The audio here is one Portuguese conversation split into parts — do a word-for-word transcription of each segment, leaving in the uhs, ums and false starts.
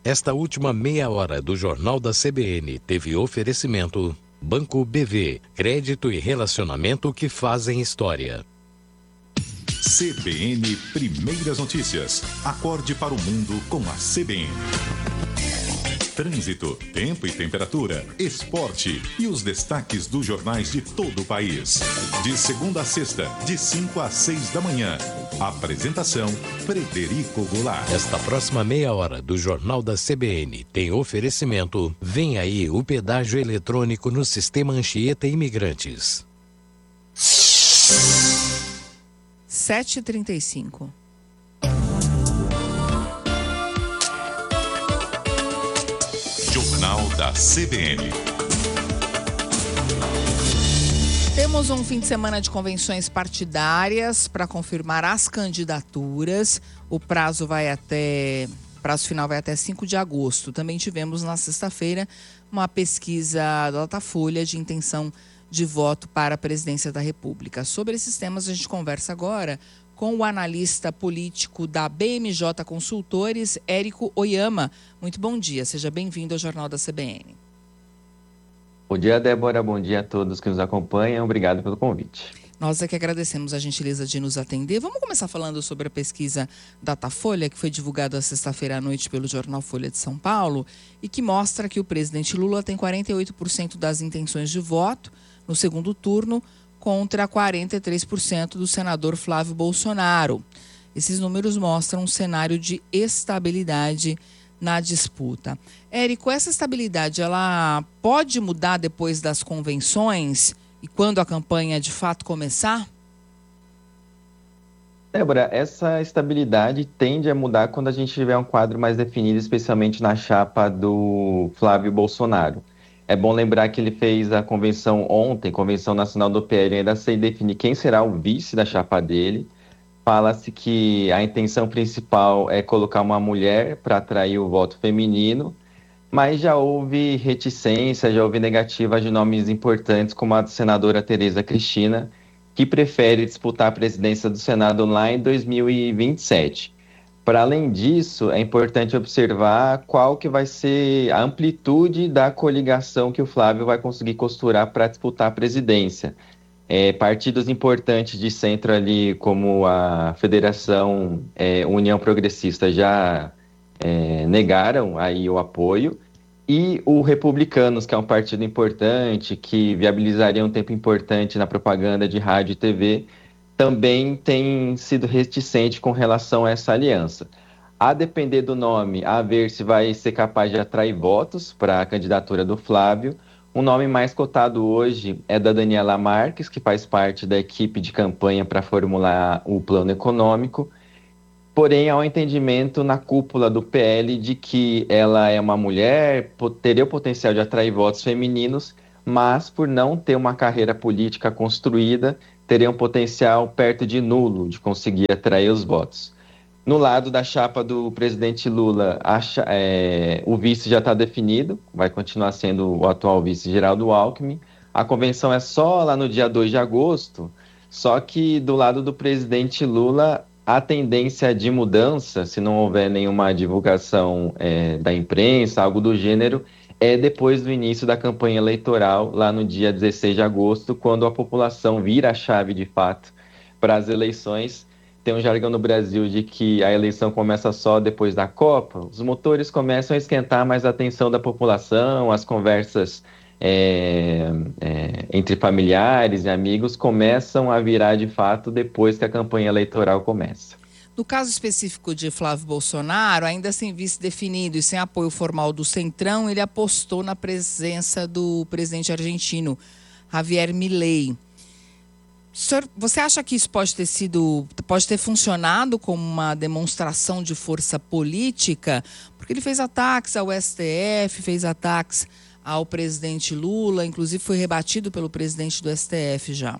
Esta última meia hora do Jornal da C B N teve oferecimento Banco B V, crédito e relacionamento que fazem história. C B N Primeiras Notícias. Acorde para o mundo com a C B N. Trânsito, tempo e temperatura, esporte e os destaques dos jornais de todo o país. De segunda a sexta, de cinco às seis da manhã. Apresentação, Frederico Goulart. Esta próxima meia hora do Jornal da C B N tem oferecimento. Vem aí o pedágio eletrônico no Sistema Anchieta Imigrantes. sete e trinta e cinco. Jornal da C B N. Temos um fim de semana de convenções partidárias para confirmar as candidaturas. O prazo vai até, prazo final vai até cinco de agosto. Também tivemos na sexta-feira uma pesquisa da Datafolha de intenção de voto para a presidência da República. Sobre esses temas a gente conversa agora com o analista político da B M J Consultores, Érico Oyama. Muito bom dia, seja bem-vindo ao Jornal da C B N. Bom dia, Débora, bom dia a todos que nos acompanham, obrigado pelo convite. Nós é que agradecemos a gentileza de nos atender. Vamos começar falando sobre a pesquisa Datafolha, que foi divulgada sexta-feira à noite pelo jornal Folha de São Paulo, e que mostra que o presidente Lula tem quarenta e oito por cento das intenções de voto no segundo turno, contra quarenta e três por cento do senador Flávio Bolsonaro. Esses números mostram um cenário de estabilidade na disputa. Érico, essa estabilidade ela pode mudar depois das convenções e quando a campanha de fato começar? Débora, essa estabilidade tende a mudar quando a gente tiver um quadro mais definido, especialmente na chapa do Flávio Bolsonaro. É bom lembrar que ele fez a convenção ontem, Convenção Nacional do P L, ainda sem definir quem será o vice da chapa dele. Fala-se que a intenção principal é colocar uma mulher para atrair o voto feminino, mas já houve reticência, já houve negativa de nomes importantes, como a senadora Tereza Cristina, que prefere disputar a presidência do Senado lá em dois mil e vinte e sete. Para além disso, é importante observar qual que vai ser a amplitude da coligação que o Flávio vai conseguir costurar para disputar a presidência. É, partidos importantes de centro ali, como a Federação é, União Progressista, já é, negaram aí o apoio, e o Republicanos, que é um partido importante, que viabilizaria um tempo importante na propaganda de rádio e T V, também tem sido reticente com relação a essa aliança. A depender do nome, a ver se vai ser capaz de atrair votos para a candidatura do Flávio. O nome mais cotado hoje é da Daniela Marques, que faz parte da equipe de campanha para formular o plano econômico. Porém, há um entendimento na cúpula do P L de que ela é uma mulher, teria o potencial de atrair votos femininos, mas por não ter uma carreira política construída, teria um potencial perto de nulo de conseguir atrair os votos. No lado da chapa do presidente Lula, a, é, o vice já está definido, vai continuar sendo o atual vice Geraldo Alckmin. A convenção é só lá no dia dois de agosto, só que do lado do presidente Lula, a tendência de mudança, se não houver nenhuma divulgação é, da imprensa, algo do gênero, é depois do início da campanha eleitoral, lá no dia dezesseis de agosto, quando a população vira a chave de fato para as eleições. Tem um jargão no Brasil de que a eleição começa só depois da Copa. Os motores começam a esquentar mais a atenção da população, as conversas é, é, entre familiares e amigos começam a virar de fato depois que a campanha eleitoral começa. No caso específico de Flávio Bolsonaro, ainda sem vice definido e sem apoio formal do Centrão, ele apostou na presença do presidente argentino, Javier Milei. Senhor, você acha que isso pode ter sido, pode ter funcionado como uma demonstração de força política? Porque ele fez ataques ao S T F, fez ataques ao presidente Lula, inclusive foi rebatido pelo presidente do S T F já.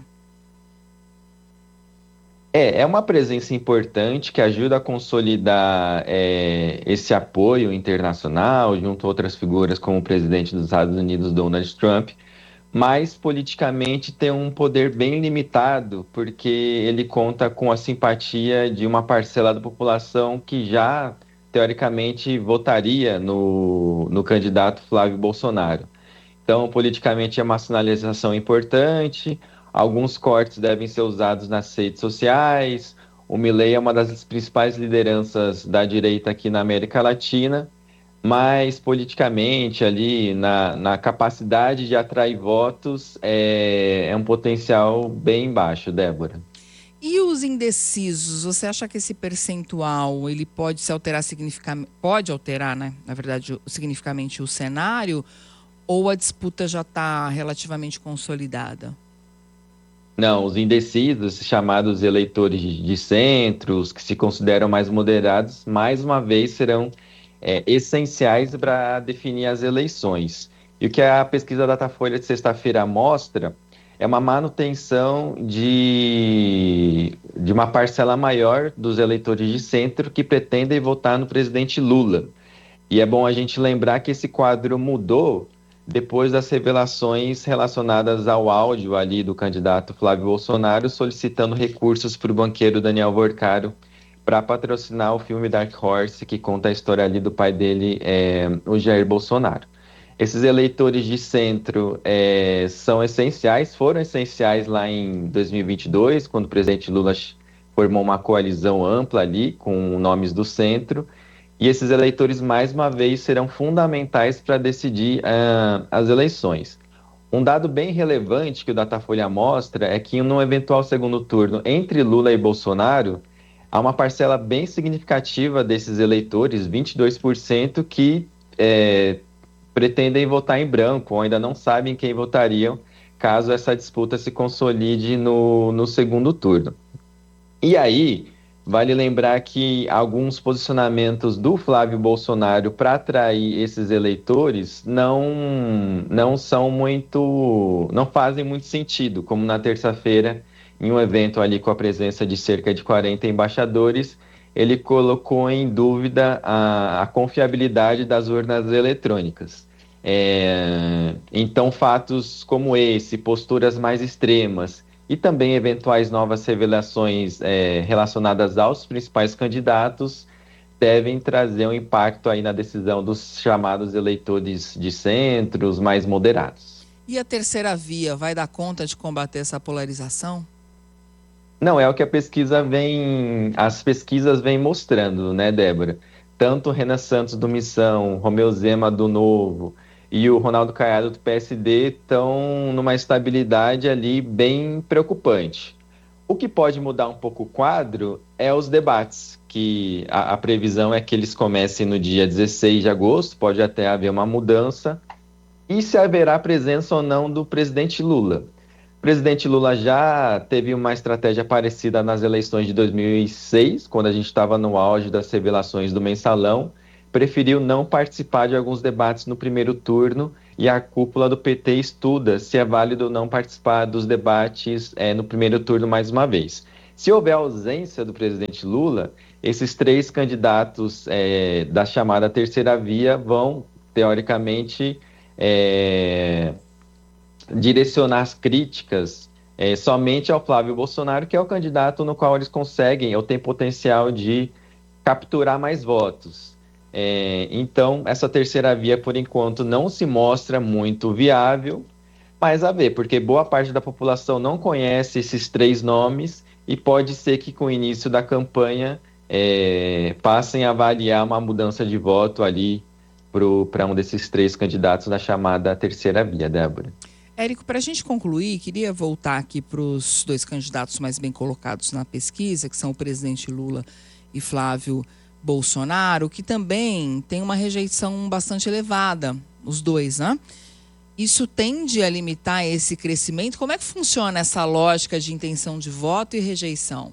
É, é uma presença importante que ajuda a consolidar é, esse apoio internacional junto a outras figuras como o presidente dos Estados Unidos, Donald Trump, mas politicamente tem um poder bem limitado, porque ele conta com a simpatia de uma parcela da população que já teoricamente, votaria no, no candidato Flávio Bolsonaro. Então, politicamente, é uma sinalização importante, alguns cortes devem ser usados nas redes sociais. O Milei é uma das principais lideranças da direita aqui na América Latina, mas politicamente, ali, na, na capacidade de atrair votos, é, é um potencial bem baixo, Débora. E os indecisos, você acha que esse percentual ele pode se alterar significativamente, pode alterar, né, na verdade, significativamente o cenário, ou a disputa já está relativamente consolidada? Não, os indecisos, chamados eleitores de centro, os que se consideram mais moderados, mais uma vez serão é, essenciais para definir as eleições. E o que a pesquisa Datafolha de sexta-feira mostra é uma manutenção de, de uma parcela maior dos eleitores de centro que pretendem votar no presidente Lula. E é bom a gente lembrar que esse quadro mudou depois das revelações relacionadas ao áudio ali do candidato Flávio Bolsonaro solicitando recursos para o banqueiro Daniel Vorcaro para patrocinar o filme Dark Horse, que conta a história ali do pai dele, é, o Jair Bolsonaro. Esses eleitores de centro é, são essenciais, foram essenciais lá em dois mil e vinte e dois, quando o presidente Lula formou uma coalizão ampla ali com nomes do centro. E esses eleitores, mais uma vez, serão fundamentais para decidir uh, as eleições. Um dado bem relevante que o Datafolha mostra é que, num eventual segundo turno entre Lula e Bolsonaro, há uma parcela bem significativa desses eleitores, vinte e dois por cento, que é, pretendem votar em branco, ou ainda não sabem quem votariam, caso essa disputa se consolide no, no segundo turno. E aí, vale lembrar que alguns posicionamentos do Flávio Bolsonaro para atrair esses eleitores não, não são muito, não fazem muito sentido, como na terça-feira, em um evento ali com a presença de cerca de quarenta embaixadores, ele colocou em dúvida a, a confiabilidade das urnas eletrônicas. É, então, fatos como esse, posturas mais extremas, e também eventuais novas revelações é, relacionadas aos principais candidatos devem trazer um impacto aí na decisão dos chamados eleitores de centro, os mais moderados. E a terceira via vai dar conta de combater essa polarização? Não, é o que a pesquisa vem, as pesquisas vêm mostrando, né, Débora? Tanto o Renan Santos do Missão, Romeu Zema do Novo e o Ronaldo Caiado do P S D estão numa estabilidade ali bem preocupante. O que pode mudar um pouco o quadro é os debates, que a, a previsão é que eles comecem no dia dezesseis de agosto, pode até haver uma mudança, e se haverá presença ou não do presidente Lula. O presidente Lula já teve uma estratégia parecida nas eleições de dois mil e seis, quando a gente estava no auge das revelações do Mensalão, preferiu não participar de alguns debates no primeiro turno e a cúpula do P T estuda se é válido não participar dos debates é, no primeiro turno mais uma vez. Se houver ausência do presidente Lula, esses três candidatos é, da chamada terceira via vão, teoricamente, é, direcionar as críticas é, somente ao Flávio Bolsonaro, que é o candidato no qual eles conseguem ou têm potencial de capturar mais votos. É, então, essa terceira via, por enquanto, não se mostra muito viável, mas a ver, porque boa parte da população não conhece esses três nomes e pode ser que com o início da campanha é, passem a avaliar uma mudança de voto ali para um desses três candidatos da chamada terceira via, Débora. Érico, para a gente concluir, queria voltar aqui para os dois candidatos mais bem colocados na pesquisa, que são o presidente Lula e Flávio Bolsonaro, que também tem uma rejeição bastante elevada, os dois, né? Isso tende a limitar esse crescimento? Como é que funciona essa lógica de intenção de voto e rejeição?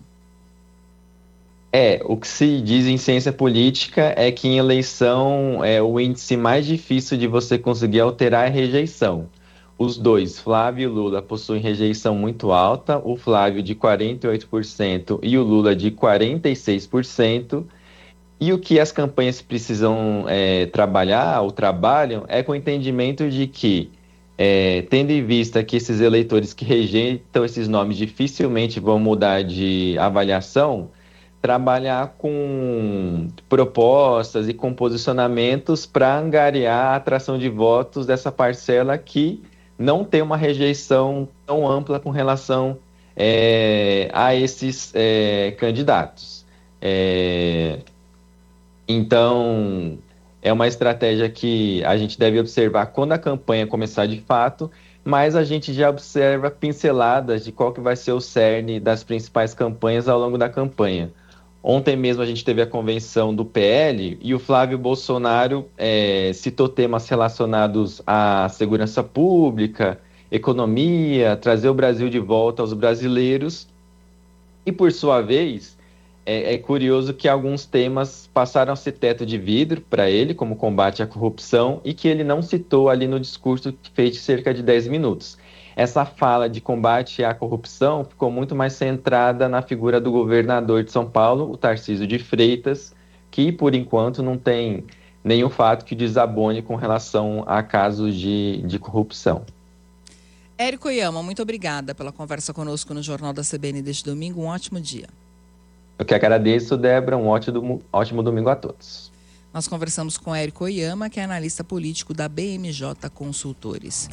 É, o que se diz em ciência política é que em eleição é, o índice mais difícil de você conseguir alterar é a rejeição. Os dois, Flávio e Lula, possuem rejeição muito alta, o Flávio de quarenta e oito por cento e o Lula de quarenta e seis por cento. E o que as campanhas precisam é, trabalhar, ou trabalham, é com o entendimento de que, é, tendo em vista que esses eleitores que rejeitam esses nomes dificilmente vão mudar de avaliação, trabalhar com propostas e com posicionamentos para angariar a atração de votos dessa parcela que não tem uma rejeição tão ampla com relação é, a esses é, candidatos. É, então, é uma estratégia que a gente deve observar quando a campanha começar de fato, mas a gente já observa pinceladas de qual que vai ser o cerne das principais campanhas ao longo da campanha. Ontem mesmo a gente teve a convenção do P L e o Flávio Bolsonaro é, citou temas relacionados à segurança pública, economia, trazer o Brasil de volta aos brasileiros. E, por sua vez, é, é curioso que alguns temas passaram a ser teto de vidro para ele, como combate à corrupção, e que ele não citou ali no discurso que fez de cerca de dez minutos. Essa fala de combate à corrupção ficou muito mais centrada na figura do governador de São Paulo, o Tarcísio de Freitas, que, por enquanto, não tem nenhum fato que desabone com relação a casos de, de corrupção. Érico Oyama, muito obrigada pela conversa conosco no Jornal da C B N deste domingo. Um ótimo dia. Eu que agradeço, Débora. Um ótimo, ótimo domingo a todos. Nós conversamos com Érico Oyama, que é analista político da B M J Consultores.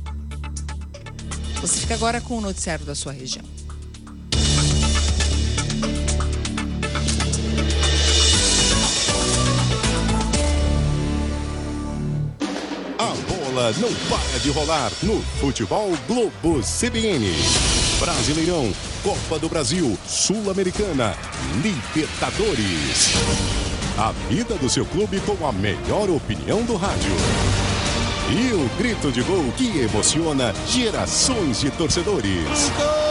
Você fica agora com o noticiário da sua região. A bola não para de rolar no Futebol Globo C B N. Brasileirão, Copa do Brasil, Sul-Americana, Libertadores. A vida do seu clube com a melhor opinião do rádio. E o grito de gol que emociona gerações de torcedores.